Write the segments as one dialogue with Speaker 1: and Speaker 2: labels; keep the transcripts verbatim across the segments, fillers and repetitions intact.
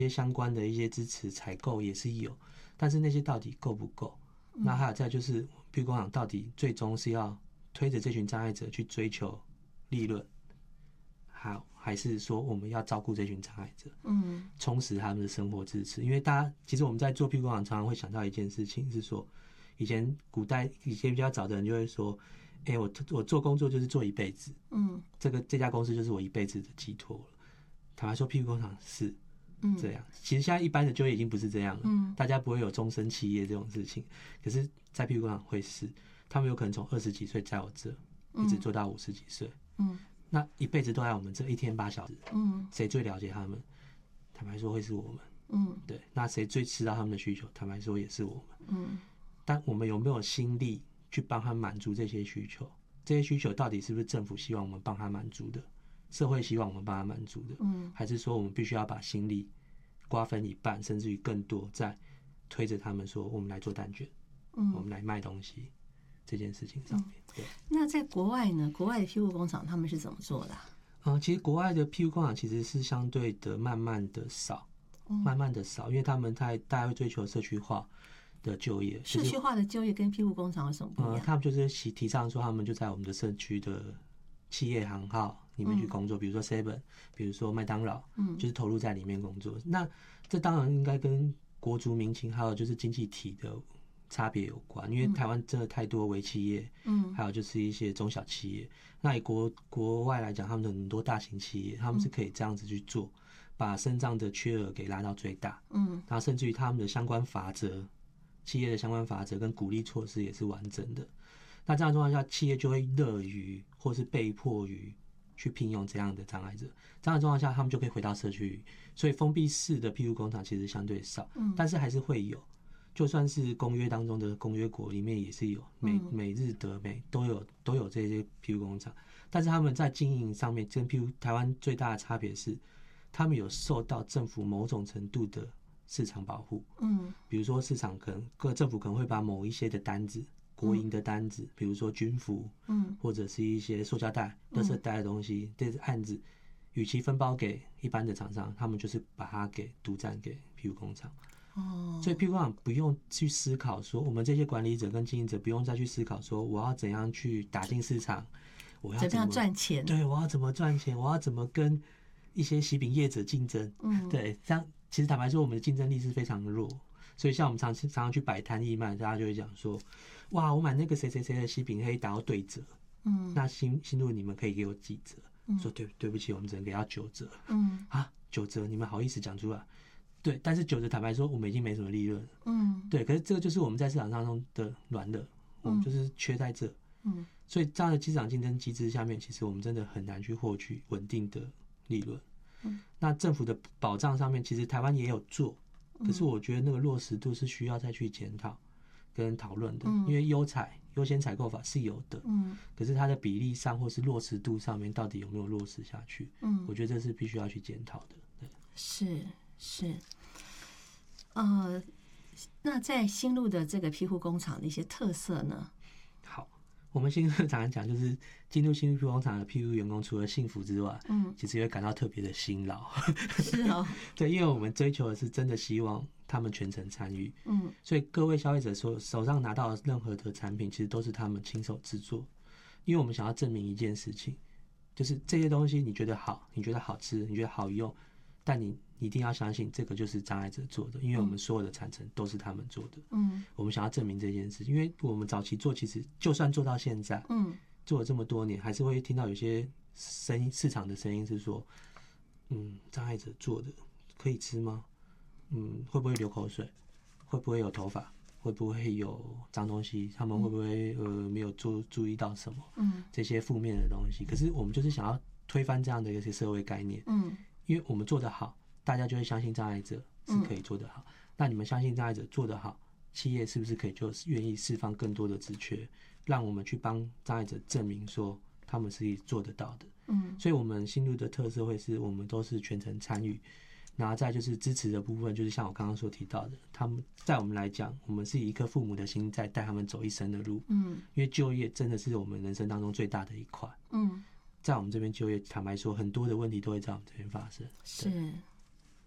Speaker 1: 些相关的一些支持采购也是有，但是那些到底够不够？嗯、那还有再就是，庇护工厂到底最终是要推着这群障碍者去追求利润，好，还是说我们要照顾这群障碍者，嗯，充实他们的生活支持？因为大家其实我们在做庇护工厂，常常会想到一件事情，是说以前古代以前比较早的人就会说，哎、欸，我我做工作就是做一辈子，嗯，这个这家公司就是我一辈子的寄托了。坦白说，庇护工厂是这样、嗯，其实现在一般的就业已经不是这样了，嗯，大家不会有终身企业这种事情，可是，在庇护工厂会是，他们有可能从二十几岁在我这，一直做到五十几岁，嗯，那一辈子都在我们这，一天八小时，嗯，谁最了解他们？坦白说会是我们，嗯，对，那谁最知道他们的需求？坦白说也是我们，嗯，但我们有没有心力去帮他满足这些需求？这些需求到底是不是政府希望我们帮他满足的？社会希望我们帮他满足的，嗯，还是说我们必须要把心力瓜分一半，甚至于更多，在推着他们说我们来做蛋卷，嗯，我们来卖东西这件事情上面。对，
Speaker 2: 那在国外呢？国外的庇护工厂他们是怎么做的、啊？
Speaker 1: 嗯，其实国外的庇护工厂其实是相对的慢慢的少，嗯、慢慢的少，因为他们太大家会追求社区化的就业。
Speaker 2: 社区化的就业跟庇护工厂有什么不一样？
Speaker 1: 嗯、他们就是提倡说，他们就在我们的社区的企业行号里面去工作，嗯、比如说 Seven， 比如说麦当劳，嗯，就是投入在里面工作。那这当然应该跟国族民情还有就是经济体的差别有关，因为台湾真的太多微企业，嗯，还有就是一些中小企业。那以国国外来讲，他们的很多大型企业，他们是可以这样子去做，把身障的缺额给拉到最大，嗯，然后甚至于他们的相关法则，企业的相关法则跟鼓励措施也是完整的。那这样的状况下，企业就会乐于或是被迫于去聘用这样的障碍者。这样的状况下，他们就可以回到社区。所以封闭式的庇护工厂其实相对少，嗯，但是还是会有。就算是公约当中的公约国里面也是有，美美日德美都有都有这些庇护工厂，但是他们在经营上面跟庇护台湾最大的差别是，他们有受到政府某种程度的市场保护。嗯，比如说市场可能各政府可能会把某一些的单子。国营的单子，比如说军服，嗯，或者是一些塑胶袋、垃圾袋的东西，这些案子，与其分包给一般的厂商，他们就是把它给独占给庇护工厂。哦，所以庇护工厂不用去思考说，我们这些管理者跟经营者不用再去思考说，我要怎样去打进市场，我要
Speaker 2: 怎么样赚钱？
Speaker 1: 对，我要怎么赚钱？我要怎么跟一些喜饼业者竞争？嗯，对，这样其实坦白说，我们的竞争力是非常弱。所以像我们常常常去摆摊义卖，大家就会讲说，哇，我买那个谁谁谁的喜饼可以打到对折，嗯，那新新路你们可以给我几折？嗯、说对对不起，我们只能给到九折，嗯，啊九折，你们好意思讲出来？对，但是九折坦白说，我们已经没什么利润了，嗯，对，可是这个就是我们在市场当中的软肋，我们就是缺在这，嗯，所以这样的市场竞争机制下面，其实我们真的很难去获取稳定的利润，嗯，那政府的保障上面，其实台湾也有做。可是我觉得那个落实度是需要再去检讨跟讨论的，嗯、因为优采优先采购法是有的，嗯，可是它的比例上或是落实度上面到底有没有落实下去？嗯，我觉得这是必须要去检讨的。对，
Speaker 2: 是是，呃，那在新路的这个庇护工厂的一些特色呢？
Speaker 1: 好。我们新路常常讲，就是进入新路庇护工厂的庇护员工，除了幸福之外，嗯，其实也会感到特别的辛劳。
Speaker 2: 是哦，
Speaker 1: 对，因为我们追求的是真的希望他们全程参与，嗯，所以各位消费者手手上拿到的任何的产品，其实都是他们亲手制作，因为我们想要证明一件事情，就是这些东西你觉得好，你觉得好吃，你觉得好用，但你一定要相信这个就是障碍者做的，因为我们所有的产程都是他们做的。嗯，我们想要证明这件事，因为我们早期做，其实就算做到现在，嗯，做了这么多年，还是会听到有些声音，市场的声音是说，嗯，障碍者做的可以吃吗？嗯，会不会流口水？会不会有头发？会不会有脏东西？他们会不会呃没有注注意到什么？嗯，这些负面的东西。可是我们就是想要推翻这样的一些社会概念。嗯，因为我们做得好。大家就会相信障碍者是可以做得好，嗯、那你们相信障碍者做得好，企业是不是可以就愿意释放更多的职缺，让我们去帮障碍者证明说他们是做得到的？嗯，所以我们新路的特色会是我们都是全程参与，然后再就是支持的部分，就是像我刚刚所提到的，他们在我们来讲，我们是以一颗父母的心在带他们走一生的路。嗯，因为就业真的是我们人生当中最大的一块。嗯，在我们这边就业，坦白说，很多的问题都会在我们这边发生。
Speaker 2: 是。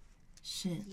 Speaker 2: 是。